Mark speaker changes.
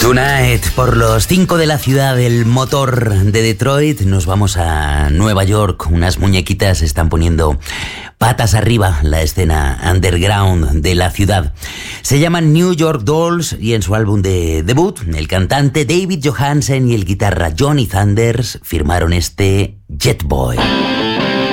Speaker 1: Tonight, por los 5 de la ciudad del motor de Detroit, nos vamos a Nueva York. Unas muñequitas están poniendo patas arriba la escena underground de la ciudad. Se llaman New York Dolls y en su álbum de debut, el cantante David Johansen y el guitarra Johnny Thunders firmaron este Jet Boy.